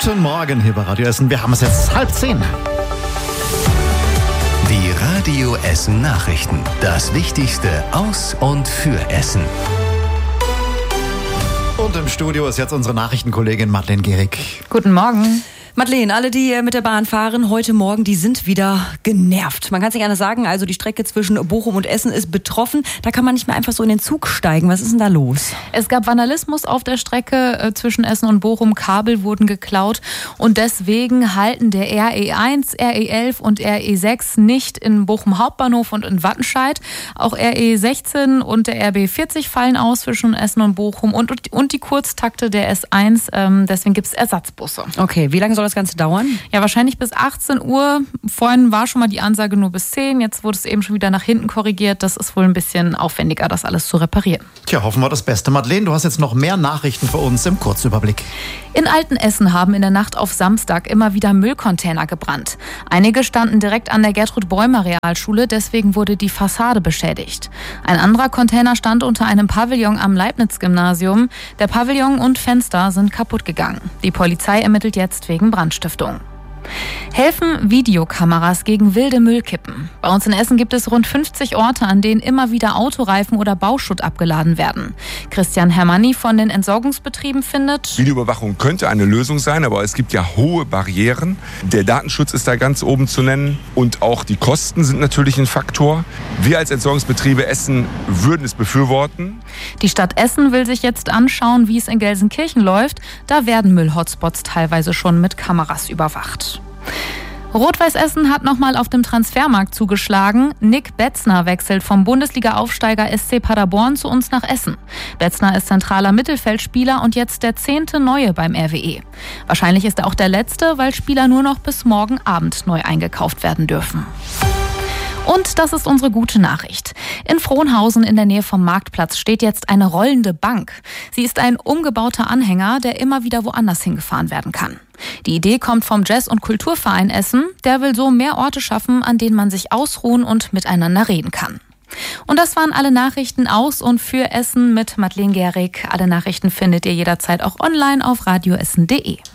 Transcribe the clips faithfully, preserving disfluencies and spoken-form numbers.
Guten Morgen hier bei Radio Essen. Wir haben es jetzt halb zehn. Die Radio Essen Nachrichten. Das Wichtigste aus und für Essen. Und im Studio ist jetzt unsere Nachrichtenkollegin Madeleine Gehrig. Guten Morgen. Madeleine, alle, die mit der Bahn fahren heute Morgen, die sind wieder genervt. Man kann es nicht anders sagen, also die Strecke zwischen Bochum und Essen ist betroffen. Da kann man nicht mehr einfach so in den Zug steigen. Was ist denn da los? Es gab Vandalismus auf der Strecke äh, zwischen Essen und Bochum. Kabel wurden geklaut und deswegen halten der R E eins, R E elf und R E sechs nicht in Bochum Hauptbahnhof und in Wattenscheid. Auch R E sechzehn und der R B vierzig fallen aus zwischen Essen und Bochum und, und die Kurztakte der S eins. Ähm, deswegen gibt es Ersatzbusse. Okay, wie lange soll das Ganze dauern? Ja, wahrscheinlich bis achtzehn Uhr. Vorhin war schon mal die Ansage nur bis zehn. Jetzt wurde es eben schon wieder nach hinten korrigiert. Das ist wohl ein bisschen aufwendiger, das alles zu reparieren. Tja, hoffen wir das Beste. Madeleine, du hast jetzt noch mehr Nachrichten für uns im Kurzüberblick. In Altenessen haben in der Nacht auf Samstag immer wieder Müllcontainer gebrannt. Einige standen direkt an der Gertrud-Bäumer-Realschule, deswegen wurde die Fassade beschädigt. Ein anderer Container stand unter einem Pavillon am Leibniz-Gymnasium. Der Pavillon und Fenster sind kaputt gegangen. Die Polizei ermittelt jetzt wegen Brandstiftung. Helfen Videokameras gegen wilde Müllkippen? Bei uns in Essen gibt es rund fünfzig Orte, an denen immer wieder Autoreifen oder Bauschutt abgeladen werden. Christian Hermanni von den Entsorgungsbetrieben findet: Videoüberwachung könnte eine Lösung sein, aber es gibt ja hohe Barrieren. Der Datenschutz ist da ganz oben zu nennen und auch die Kosten sind natürlich ein Faktor. Wir als Entsorgungsbetriebe Essen würden es befürworten. Die Stadt Essen will sich jetzt anschauen, wie es in Gelsenkirchen läuft. Da werden Müllhotspots teilweise schon mit Kameras überwacht. Rot-Weiß Essen hat nochmal auf dem Transfermarkt zugeschlagen. Nick Betzner wechselt vom Bundesliga-Aufsteiger S C Paderborn zu uns nach Essen. Betzner ist zentraler Mittelfeldspieler und jetzt der zehnte Neue beim R W E. Wahrscheinlich ist er auch der letzte, weil Spieler nur noch bis morgen Abend neu eingekauft werden dürfen. Und das ist unsere gute Nachricht. In Frohnhausen in der Nähe vom Marktplatz steht jetzt eine rollende Bank. Sie ist ein umgebauter Anhänger, der immer wieder woanders hingefahren werden kann. Die Idee kommt vom Jazz- und Kulturverein Essen. Der will so mehr Orte schaffen, an denen man sich ausruhen und miteinander reden kann. Und das waren alle Nachrichten aus und für Essen mit Madeleine Gehrig. Alle Nachrichten findet ihr jederzeit auch online auf radioessen punkt de.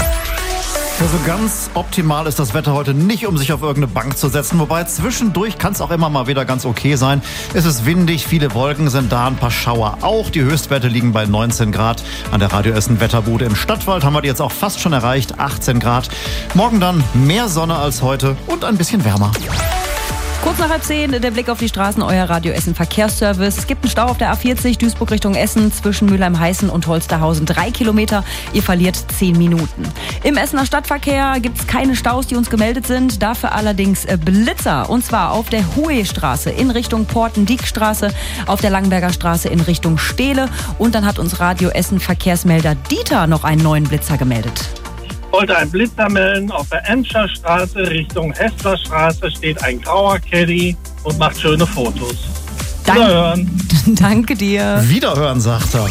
Also ganz optimal ist das Wetter heute nicht, um sich auf irgendeine Bank zu setzen. Wobei zwischendurch kann es auch immer mal wieder ganz okay sein. Es ist windig, viele Wolken sind da, ein paar Schauer auch. Die Höchstwerte liegen bei neunzehn Grad. An der Radio Essen Wetterbude im Stadtwald haben wir die jetzt auch fast schon erreicht, achtzehn Grad. Morgen dann mehr Sonne als heute und ein bisschen wärmer. Kurz nach halb zehn, der Blick auf die Straßen, euer Radio Essen Verkehrsservice. Es gibt einen Stau auf der A vierzig, Duisburg Richtung Essen, zwischen Mülheim-Heißen und Holsterhausen. Drei Kilometer, ihr verliert zehn Minuten. Im Essener Stadtverkehr gibt es keine Staus, die uns gemeldet sind. Dafür allerdings Blitzer. Und zwar auf der Huestraße in Richtung Porten-Diekstraße, auf der Langenberger Straße in Richtung Stehle. Und dann hat uns Radio Essen Verkehrsmelder Dieter noch einen neuen Blitzer gemeldet. Ich wollte einen Blitzer melden. Auf der Enscher Straße Richtung Hessler Straße steht ein grauer Caddy und macht schöne Fotos. Dank- Wiederhören. Danke dir. Wiederhören, sagt er.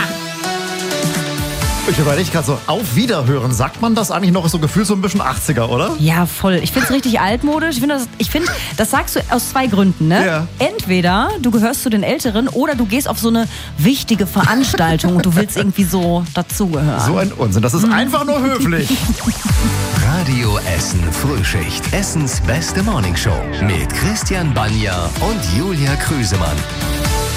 Ich überlege gerade so, auf Wiederhören, sagt man das eigentlich noch so gefühlt so ein bisschen achtziger, oder? Ja, voll. Ich finde es richtig altmodisch. Ich finde, das, ich find, das sagst du aus zwei Gründen. Ne? Ja. Entweder du gehörst zu den Älteren oder du gehst auf so eine wichtige Veranstaltung und du willst irgendwie so dazugehören. So ein Unsinn, das ist einfach nur höflich. Radio Essen Frühschicht. Essens beste Morningshow mit Christian Banja und Julia Krüsemann.